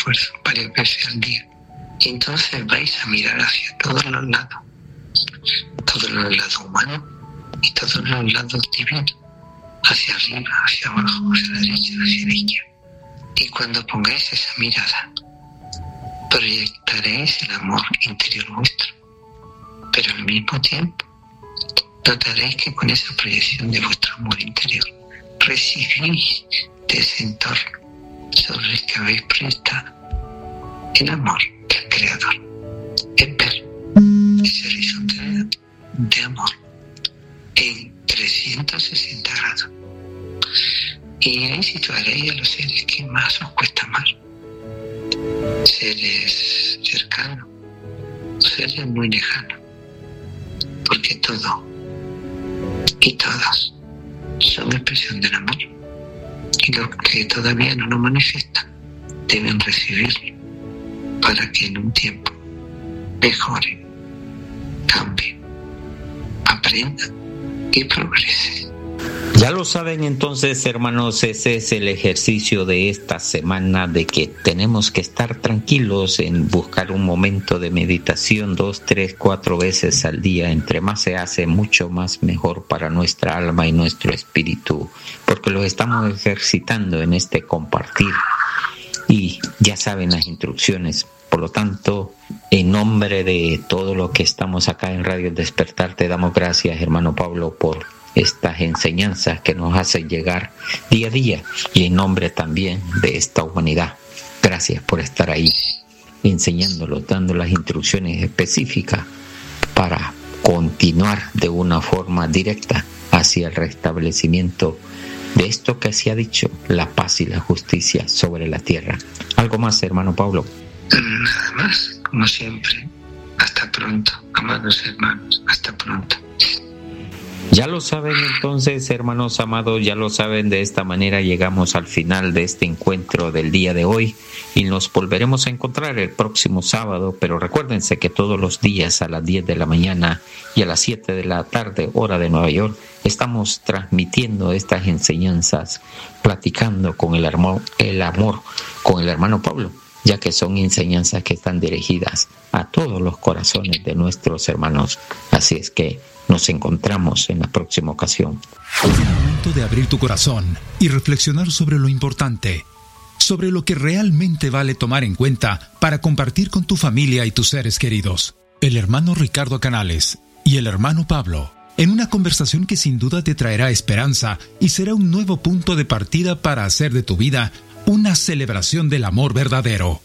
esfuerzo varias veces al día. Y entonces vais a mirar hacia todos los lados humanos y todos los lados divinos, hacia arriba, hacia abajo, hacia la derecha, hacia la izquierda. Y cuando pongáis esa mirada, proyectaréis el amor interior vuestro, pero al mismo tiempo notaréis que con esa proyección de vuestro amor interior recibís de ese entorno sobre el que habéis proyectado el amor del Creador. Es ver ese horizonte de amor en 360 grados. Y ahí situaréis a los seres que más os cuesta amar. Seres cercanos, seres muy lejanos. Porque todo y todas son expresión del amor. Y los que todavía no lo manifiestan deben recibirlo para que en un tiempo mejore, cambie, aprenda y progrese. Ya lo saben entonces, hermanos, ese es el ejercicio de esta semana, de que tenemos que estar tranquilos en buscar un momento de meditación 2, 3, 4 veces al día. Entre más se hace, mucho más mejor para nuestra alma y nuestro espíritu, porque lo estamos ejercitando en este compartir. Y ya saben las instrucciones. Por lo tanto, en nombre de todo lo que estamos acá en Radio Despertar, te damos gracias, hermano Pablo, por estas enseñanzas que nos hacen llegar día a día, y en nombre también de esta humanidad. Gracias por estar ahí enseñándolos, dando las instrucciones específicas para continuar de una forma directa hacia el restablecimiento de esto que se ha dicho, la paz y la justicia sobre la tierra. ¿Algo más, hermano Pablo? Nada más, como siempre. Hasta pronto, amados hermanos, hasta pronto. Ya lo saben entonces, hermanos amados, ya lo saben. De esta manera llegamos al final de este encuentro del día de hoy, y nos volveremos a encontrar el próximo sábado. Pero recuérdense que todos los días a las 10 de la mañana y a las 7 de la tarde, hora de Nueva York, estamos transmitiendo estas enseñanzas, platicando con el amor con el hermano Pablo, ya que son enseñanzas que están dirigidas a todos los corazones de nuestros hermanos. Así es que nos encontramos en la próxima ocasión. Es el momento de abrir tu corazón y reflexionar sobre lo importante, sobre lo que realmente vale tomar en cuenta para compartir con tu familia y tus seres queridos. El hermano Ricardo Canales y el hermano Pablo, en una conversación que sin duda te traerá esperanza y será un nuevo punto de partida para hacer de tu vida una celebración del amor verdadero.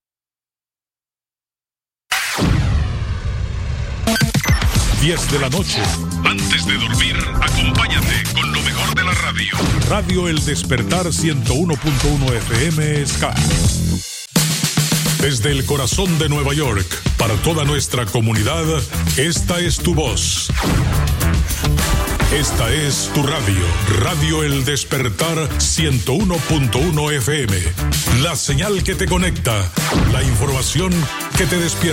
Diez de la noche. Antes de dormir, acompáñate con lo mejor de la radio. Radio El Despertar 101.1 FM Ska. Desde el corazón de Nueva York, para toda nuestra comunidad, esta es tu voz. Esta es tu radio, Radio El Despertar 101.1 FM. La señal que te conecta, la información que te despierta.